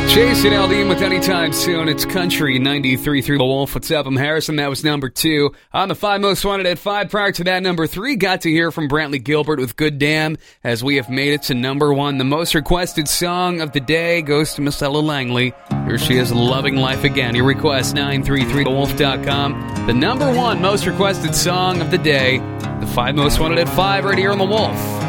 Jason Aldean with Anytime Soon. It's Country 93 through the Wolf. What's up? I'm Harrison. That was number 2 on the 5 Most Wanted at 5. Prior to that, number 3 got to hear from Brantley Gilbert with Good Damn, as we have made it to number 1. The most requested song of the day goes to Miss Ella Langley. Here she is, Loving Life Again. Your request, 933thewolf.com. The number 1 most requested song of the day. The 5 Most Wanted at 5 right here on the Wolf.